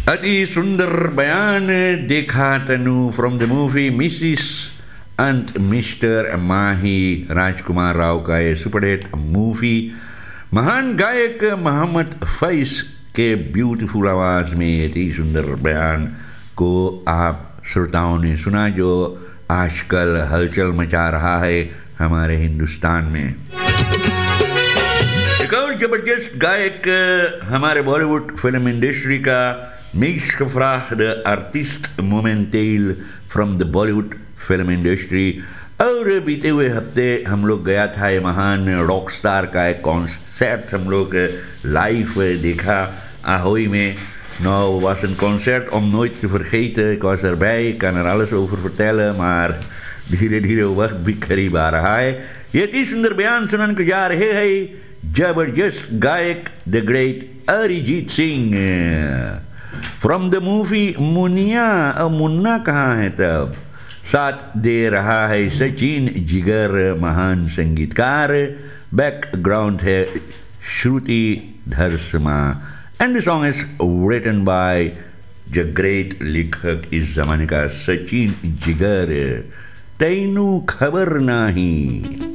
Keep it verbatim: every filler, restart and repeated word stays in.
अति सुंदर बयान देखा तनु from the movie Mrs and mister माही, राजकुमार राव का ये सुपरहिट मूवी। महान गायक मोहम्मद फैज के ब्यूटीफुल आवाज़ में अति सुंदर बयान को आप श्रोताओं ने सुना, जो आजकल हलचल मचा रहा है हमारे हिंदुस्तान में। एक और जबरदस्त गायक हमारे बॉलीवुड फिल्म इंडस्ट्री का Meest gevraagde artiest momenteel from the Bollywood film industry। और बीते हुए हफ्ते हम लोग गया था ये महान रॉक स्टार का एक कॉन्सर्ट हम लोग लाइव देखा Ahoy में। Nou was een concert om nooit te vergeten. Ik was erbij, ik kan er alles over vertellen, maar धीरे धीरे वक्त भी करीब आ रहा है। ये तीस सुंदर बयान सुनने को जा रहे हैं जबरदस्त गायक the great Arijit Singh from the movie Muniya. अब मुन्ना कहाँ है तब? साथ दे रहा है सचिन जिगर, महान संगीतकार। बैकग्राउंड है श्रुति धर्समा and the song is written by the great लेखक इस जमाने का सचिन जिगर। तैनू खबर नाही।